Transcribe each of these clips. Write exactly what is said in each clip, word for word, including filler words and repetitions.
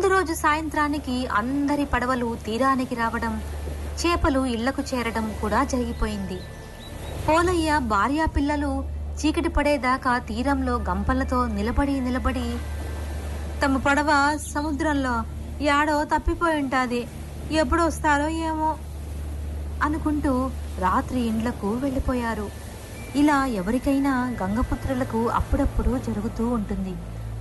ముందు రోజు సాయంత్రానికి అందరి పడవలు తీరానికి రావడం, చేపలు ఇళ్లకు చేరడం కూడా జరిగిపోయింది. పోలయ్య భార్యా పిల్లలు చీకటి పడేదాకా తీరంలో గంపలతో నిలబడి నిలబడి తమ పడవ సముద్రంలో యాడో తప్పిపోయి ఉంటాది, ఎప్పుడు వస్తారో ఏమో అనుకుంటూ రాత్రి ఇండ్లకు వెళ్ళిపోయారు. ఇలా ఎవరికైనా గంగపుత్రులకు అప్పుడప్పుడు జరుగుతూ ఉంటుంది.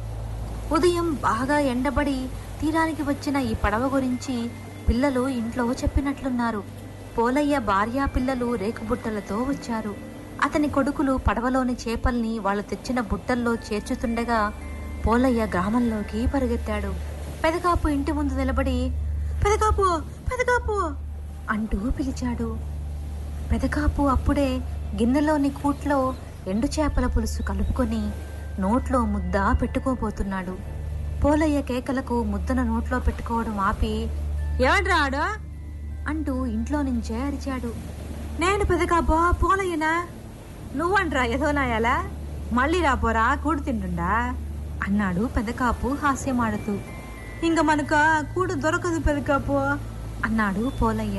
ఉదయం బాగా ఎండబడి తీరానికి వచ్చిన ఈ పడవ గురించి పిల్లలు ఇంట్లో చెప్పినట్లున్నారు. పోలయ్య భార్యా పిల్లలు రేకుబుట్టలతో వచ్చారు. అతని కొడుకులు పడవలోని చేపల్ని వాళ్ళు తెచ్చిన బుట్టల్లో చేర్చుతుండగా పోలయ్య గ్రామంలోకి పరిగెత్తాడు. పెదకాపు ఇంటి ముందు నిలబడి పెదకాపు పెదకాపు అంటూ పిలిచాడు. పెదకాపు అప్పుడే గిన్నెలోని కూట్లో ఎండు చేపల పులుసు కలుపుకొని నోట్లో ముద్ద పెట్టుకోబోతున్నాడు. పోలయ్య కేకలకు ముద్దను నోట్లో పెట్టుకోవడం ఆపి ఎవడ్రాడు అంటూ ఇంట్లో నుంచే అరిచాడు. నేను పెదకాపో పోలయ్యనా, నువ్వంట్రా ఎదోనాయాలా, మళ్ళీ రాపోరా కూడు తింటుండా అన్నాడు పెదకాపు హాస్యమాడుతూ. ఇంక మనకు కూడు దొరకదు పెదకాపు అన్నాడు పోలయ్య.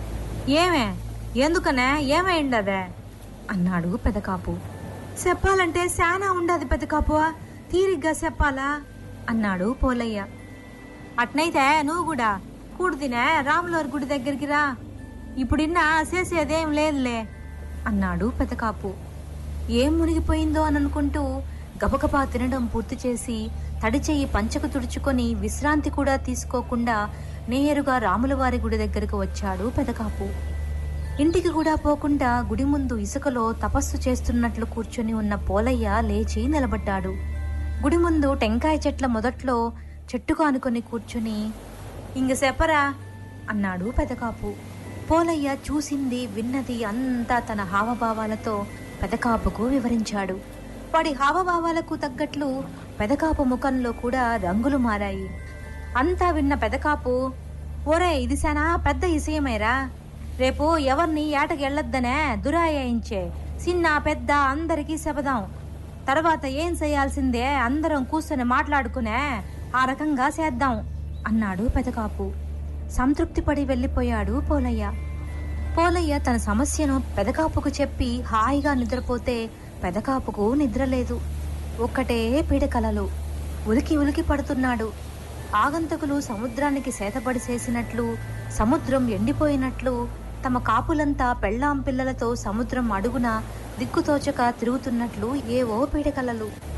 ఏమే ఎందుకనే ఏమైండదే అన్నాడు పెదకాపు. చెప్పాలంటే శానా ఉండదు పెదకాపు, తీరిగ్గా చెప్పాలా అన్నాడు పోలయ్య. అట్నైతే నువ్వు కూడా కూడు తినే రాములవారి గుడి దగ్గరికి రా, ఇప్పుడిన్నా చేసేదేం లేదులే అన్నాడు పెదకాపు. ఏం మునిగిపోయిందో అని అనుకుంటూ గబగబా తినడం పూర్తి చేసి తడిచెయ్యి పంచకు తుడుచుకొని విశ్రాంతి కూడా తీసుకోకుండా నేరుగా రాములవారి గుడి దగ్గరకు వచ్చాడు పెదకాపు. ఇంటికి కూడా పోకుండా గుడి ముందు ఇసుకలో తపస్సు చేస్తున్నట్లు కూర్చొని ఉన్న పోలయ్య లేచి నిలబడ్డాడు. గుడి ముందు టెంకాయ చెట్ల మొదట్లో చెట్టుకు ఆనుకొని కూర్చుని ఇంక చెప్పరా అన్నాడు పెదకాపు. పోలయ్య చూసింది విన్నది అంతా తన హావభావాలతో పెదకాపుకు వివరించాడు. వాడి హావభావాలకు తగ్గట్లు పెదకాపు ముఖంలో కూడా రంగులు మారాయి. అంతా విన్న పెదకాపు, ఓరే ఇది శానా పెద్ద ఇసయమేరా, రేపు ఎవరిని ఏటకెళ్ళొద్దనే దురాయించే చిన్న పెద్ద అందరికీ శపథం, తర్వాత ఏం చేయాల్సిందే అందరం కూర్చొని మాట్లాడుకునే ఆ రకంగా చేద్దాం అన్నాడు పెదకాపు. సంతృప్తి పడి వెళ్ళిపోయాడు పోలయ్య. పోలయ్య తన సమస్యను పెదకాపుకు చెప్పి హాయిగా నిద్రపోతే పెదకాపుకు నిద్రలేదు. ఒక్కటే పీడకలలు. ఉలికి ఉలికి పడుతున్నాడు. ఆగంతకులు సముద్రానికి సేతపడి చేసినట్లు, సముద్రం ఎండిపోయినట్లు, తమ కాపులంతా పెళ్ళాం పిల్లలతో సముద్రం అడుగున దిక్కుతోచక తిరుగుతున్నట్లు ఏవో పీడకలలు.